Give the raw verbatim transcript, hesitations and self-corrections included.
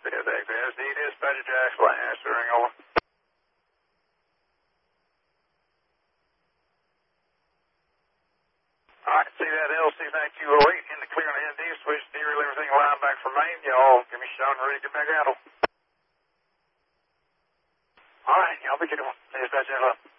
Yes, S D dispatcher Jack Slash, ring over. Alright, see that L six nine Q oh eight in the clear on the N D, switch theory, everything line back from main. Y'all give me a shot and ready to get back out. Alright, y'all be careful. Dispatch, hello.